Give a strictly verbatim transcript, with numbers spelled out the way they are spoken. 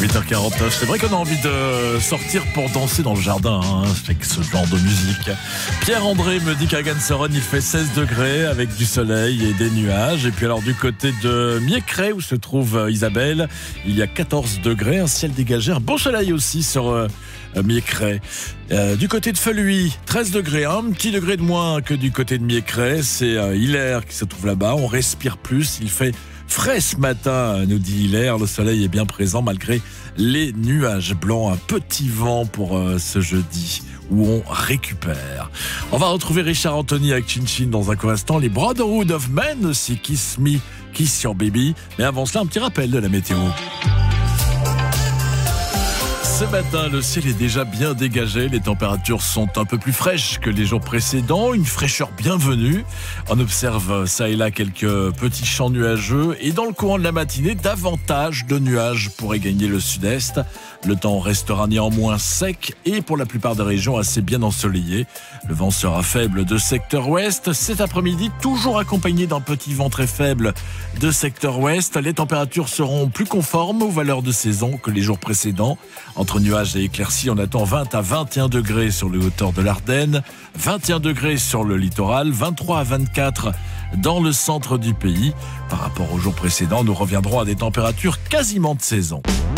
huit heures quarante-neuf, c'est vrai qu'on a envie de sortir pour danser dans le jardin hein, avec ce genre de musique. Pierre-André me dit qu'à Ganseron il fait seize degrés avec du soleil et des nuages. Et puis alors du côté de Miécray où se trouve Isabelle, il y a quatorze degrés, un ciel dégagé, un beau soleil aussi sur euh, Miécray. Euh, du côté de Feluy, treize degrés, un petit degré de moins que du côté de Miécray. C'est euh, Hilaire qui se trouve là-bas, on respire plus, il fait frais ce matin, nous dit Hilaire. Le soleil est bien présent malgré les nuages blancs. Un petit vent pour euh, ce jeudi où on récupère. On va retrouver Richard Anthony avec Chin Chin dans un court instant. Les Brotherhood of Men aussi, Kiss Me, Kiss Your Baby. Mais avant cela, un petit rappel de la météo. Ce matin, le ciel est déjà bien dégagé. Les températures sont un peu plus fraîches que les jours précédents. Une fraîcheur bienvenue. On observe ça et là quelques petits champs nuageux. Et dans le courant de la matinée, davantage de nuages pourraient gagner le sud-est. Le temps restera néanmoins sec et pour la plupart des régions assez bien ensoleillé. Le vent sera faible de secteur ouest. Cet après-midi, toujours accompagné d'un petit vent très faible de secteur ouest. Les températures seront plus conformes aux valeurs de saison que les jours précédents. Entre nuages et éclaircies, on attend vingt à vingt et un degrés sur les hauteurs de l'Ardenne, vingt et un degrés sur le littoral, vingt-trois à vingt-quatre dans le centre du pays. Par rapport aux jours précédents, nous reviendrons à des températures quasiment de saison.